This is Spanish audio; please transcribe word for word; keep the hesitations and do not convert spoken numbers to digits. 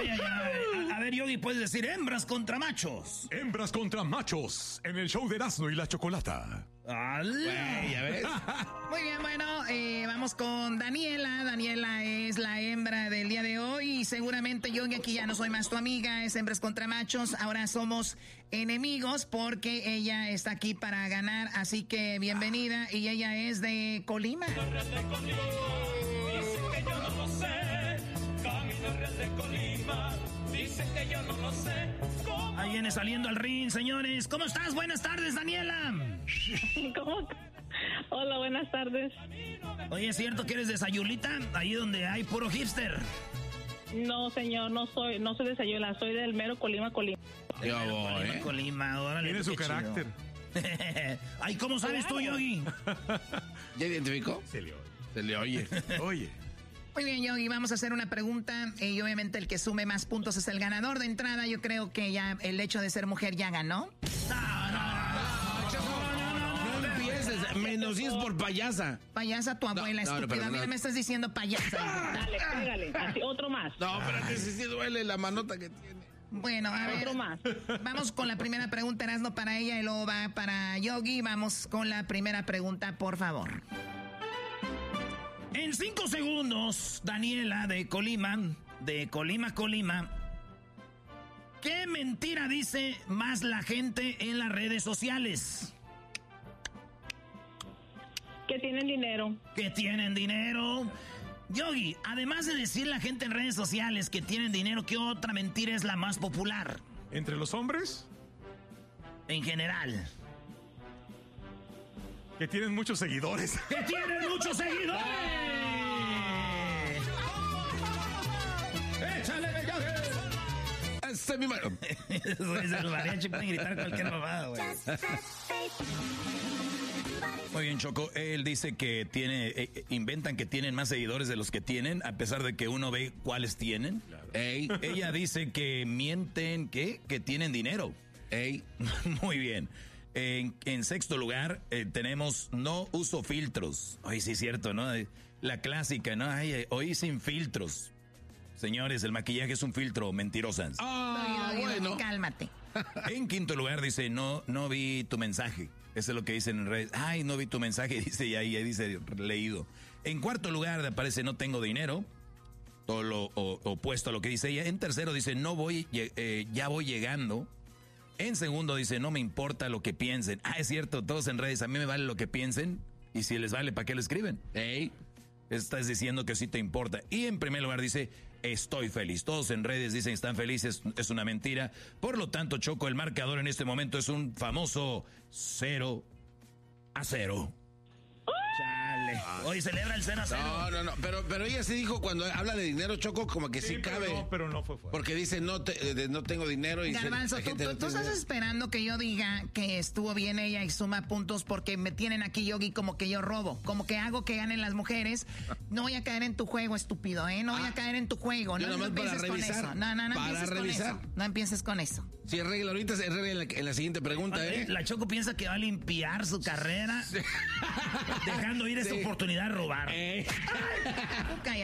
Ay, ay, ay. A, a ver, Yogi, puedes decir hembras contra machos. Hembras contra machos en el show de Erasmo y la Chocolata. Wey, ¿ya ves? Muy bien, bueno, eh, vamos con Daniela. Daniela es la hembra del día de hoy y seguramente Yogi, aquí ya no soy más tu amiga, es hembras contra machos. Ahora somos enemigos porque ella está aquí para ganar, así que bienvenida. Y ella es de Colima. Ahí viene saliendo al ring, señores. ¿Cómo estás? Buenas tardes, Daniela. ¿Cómo? Hola, buenas tardes. Oye, ¿es cierto que eres de Sayulita? Ahí donde hay puro hipster. No, señor, no soy, no soy de Sayula, soy del mero Colima, Colima. Yo voy, Colima, ¿eh? Colima, órale. Tiene su carácter. Ay, ¿cómo sabes tú, Yogi? ¿Ya identificó? Se le oye. Se le oye. Oye. Muy bien, Yogi, vamos a hacer una pregunta y obviamente el que sume más puntos es el ganador. De entrada, yo creo que ya el hecho de ser mujer ya ganó. No, no, no, no empieces, menos si es por payasa. Payasa tu abuela, no, no, estúpida. no, A mí no me estás diciendo payasa. Dale, pégale, así, otro más. No, espérate, si sí duele la manota que tiene. Bueno, a ver, otro más. Vamos con la primera pregunta, Erasmo, para ella y luego va para Yogi. Vamos con la primera pregunta, por favor. En cinco segundos, Daniela de Colima, de Colima, Colima, ¿qué mentira dice más la gente en las redes sociales? Que tienen dinero. Que tienen dinero. Yogi, además de decir la gente en redes sociales que tienen dinero, ¿qué otra mentira es la más popular? ¿Entre los hombres? En general. Que tienen muchos seguidores. ¡Que tienen muchos seguidores! ¡Échale, Yogi! ¡Ese es mi mano! El mariachi pueden gritar cualquier mamada, güey. Muy bien, Choco. Él dice que tiene, eh, inventan que tienen más seguidores de los que tienen, a pesar de que uno ve cuáles tienen. Claro. Ey. Ella dice que mienten, ¿qué? Que tienen dinero. Ey. Muy bien. En, en sexto lugar, eh, tenemos no uso filtros. Hoy sí es cierto, ¿no? La clásica, ¿no? Ay, hoy sin filtros. Señores, el maquillaje es un filtro, mentirosas. Ah, no, bueno. Cálmate. En quinto lugar dice, no, no vi tu mensaje. Eso es lo que dicen en redes. Ay, no vi tu mensaje, dice, y ahí, ahí dice leído. En cuarto lugar aparece no tengo dinero. Todo lo o, opuesto a lo que dice ella. En tercero dice, no voy, eh, ya voy llegando. En segundo dice, no me importa lo que piensen. Ah, es cierto, todos en redes, a mí me vale lo que piensen. Y si les vale, ¿para qué lo escriben? Ey, estás diciendo que sí te importa. Y en primer lugar dice, estoy feliz. Todos en redes dicen están felices, es una mentira. Por lo tanto, Choco, el marcador en este momento es un famoso cero a cero. Chale. Hoy celebra el cero a cero. No, no, no. Pero, pero ella sí dijo cuando habla de dinero, Choco, como que sí, sí pero cabe. No, pero no fue fuerte. Porque dice no, te, de, no tengo dinero. Y Garbanzo, se, tú, tú, no tú estás dinero. esperando que yo diga que estuvo bien ella y suma puntos porque me tienen aquí, Yogi, como que yo robo. Como que hago que ganen las mujeres. No voy a caer en tu juego, estúpido, ¿eh? No voy a caer en tu juego. Yo no, no para empieces revisar, con eso. No, no, no para empieces revisar. con eso. No empieces con eso. Si es regla ahorita, es regla en la, en la siguiente pregunta, ¿eh? La Choco piensa que va a limpiar su carrera, sí. Dejando ir esa sí. oportunidad de robar. Eh. Cállate.